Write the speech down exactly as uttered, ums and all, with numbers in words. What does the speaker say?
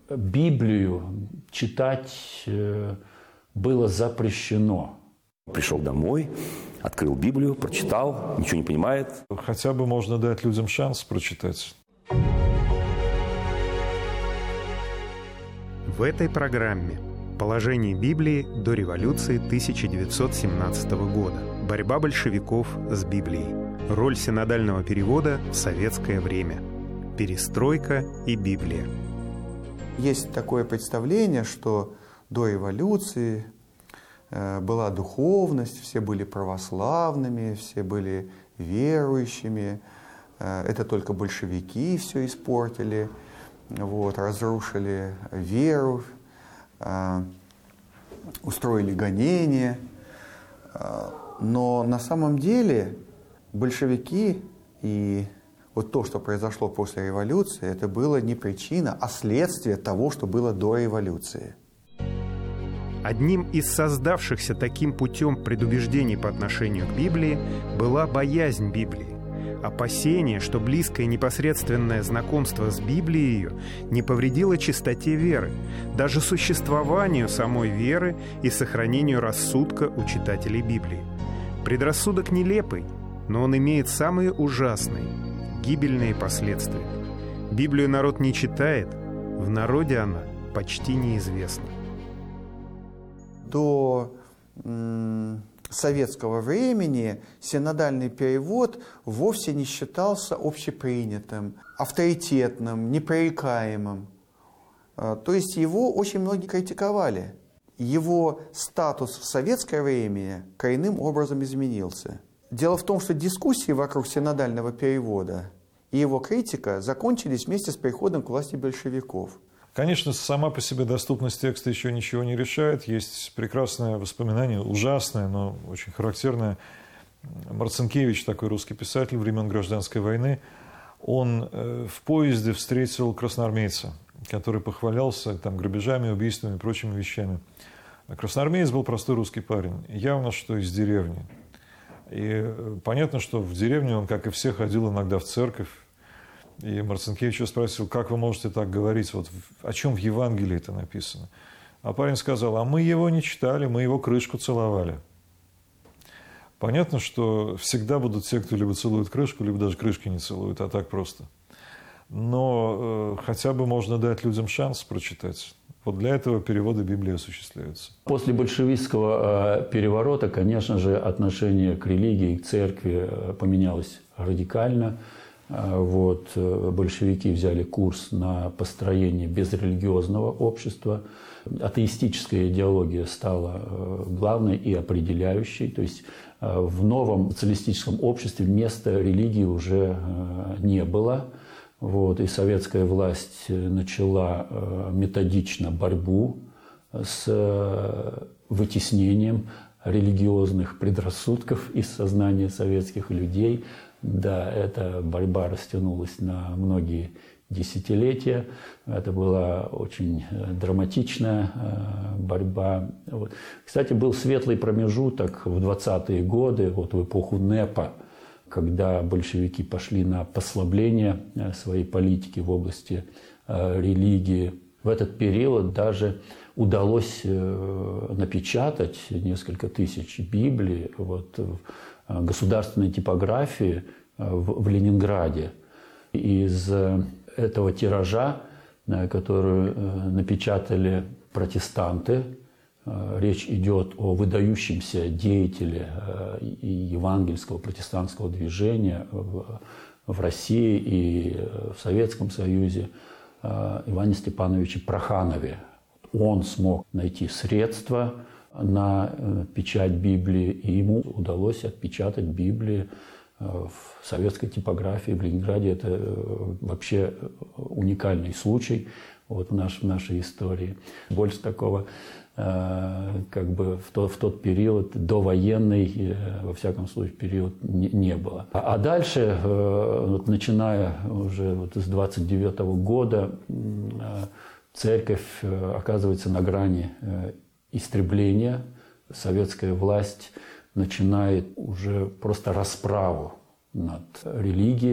Библию читать было запрещено. Пришел домой, открыл Библию, прочитал, ничего не понимает. Хотя бы можно дать людям шанс прочитать. В этой программе положение Библии до революции тысяча девятьсот семнадцатого года. Борьба большевиков с Библией. Роль синодального перевода в советское время. Перестройка и Библия. Есть такое представление, что до революции была духовность, все были православными, все были верующими. Это только большевики все испортили, вот, разрушили веру, устроили гонения. Но на самом деле большевики и вот то, что произошло после революции, это было не причина, а следствие того, что было до революции. Одним из создавшихся таким путем предубеждений по отношению к Библии была боязнь Библии, опасение, что близкое непосредственное знакомство с Библией ее не повредило чистоте веры, даже существованию самой веры и сохранению рассудка у читателей Библии. Предрассудок нелепый, но он имеет самые ужасные, гибельные последствия. Библию народ не читает, в народе она почти неизвестна. До м, советского времени синодальный перевод вовсе не считался общепринятым, авторитетным, непререкаемым. То есть его очень многие критиковали. Его статус в советское время коренным образом изменился. Дело в том, что дискуссии вокруг синодального перевода и его критика закончились вместе с приходом к власти большевиков. Конечно, сама по себе доступность текста еще ничего не решает. Есть прекрасное воспоминание, ужасное, но очень характерное. Марцинкевич, такой русский писатель времен Гражданской войны, он в поезде встретил красноармейца, который похвалялся там, грабежами, убийствами и прочими вещами. Красноармеец был простой русский парень, явно, что из деревни. И понятно, что в деревне он, как и все, ходил иногда в церковь. И Марцинкевич спросил, как вы можете так говорить, вот о чем в Евангелии это написано? А парень сказал, а мы его не читали, мы его крышку целовали. Понятно, что всегда будут те, кто либо целует крышку, либо даже крышки не целуют, а так просто. Но э, хотя бы можно дать людям шанс прочитать. Вот для этого переводы Библии осуществляются. После большевистского переворота, конечно же, отношение к религии, к церкви поменялось радикально. Вот, большевики взяли курс на построение безрелигиозного общества. Атеистическая идеология стала главной и определяющей. То есть в новом социалистическом обществе места религии уже не было. Вот, и советская власть начала методично борьбу с вытеснением религиозных предрассудков из сознания советских людей. Да, эта борьба растянулась на многие десятилетия. Это была очень драматичная борьба. Вот. Кстати, был светлый промежуток в двадцатые годы, вот в эпоху НЭПа, когда большевики пошли на послабление своей политики в области религии. В этот период даже удалось напечатать несколько тысяч Библий вот, в государственной типографии в, в Ленинграде. Из этого тиража, который напечатали протестанты, речь идет о выдающемся деятеле евангельского протестантского движения в, в России и в Советском Союзе, Иване Степановиче Проханове. Он смог найти средства на печать Библии, и ему удалось отпечатать Библии в советской типографии в Ленинграде. Это вообще уникальный случай вот в, наш, в нашей истории. Больше такого как бы в тот, в тот период, довоенный, во всяком случае, период не, не было. А дальше, вот, начиная уже вот с двадцать девятого года, церковь оказывается на грани истребления. Советская власть начинает уже просто расправу над религией.